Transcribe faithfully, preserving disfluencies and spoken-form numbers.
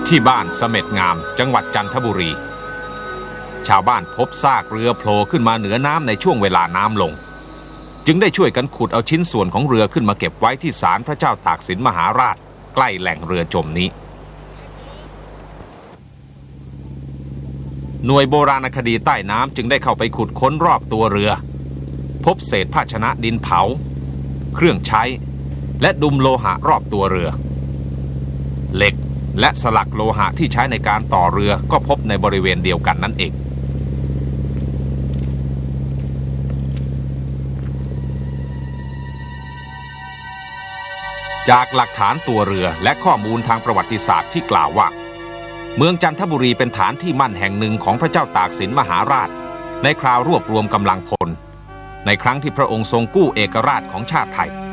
ที่บ้านเสม็ดงามจังหวัดจันทบุรีชาวบ้านพบซากเรือโผล่ขึ้นมาเหนือน้ำในช่วงเวลาน้ำลงจึงได้ช่วยกันขุดเอาชิ้นส่วนของเรือขึ้นมาเก็บไว้ที่ศาลพระเจ้าตากสินมหาราชใกล้แหล่งเรือจมนี้หน่วยโบราณคดีใต้น้ำจึงได้เข้าไปขุดค้นรอบตัวเรือพบเศษภาชนะดินเผาเครื่องใช้และดุมโลหะรอบตัวเรือเหล็กและสลักโลหะที่ใช้ในการต่อเรือก็พบในบริเวณเดียวกันนั่นเองจากหลักฐานตัวเรือและข้อมูลทางประวัติศาสตร์ที่กล่าวว่าเมืองจันทบุรีเป็นฐานที่มั่นแห่งหนึ่งของพระเจ้าตากสินมหาราชในคราวรวบรวมกำลังพลในครั้งที่พระองค์ทรงกู้เอกราชของชาติไทย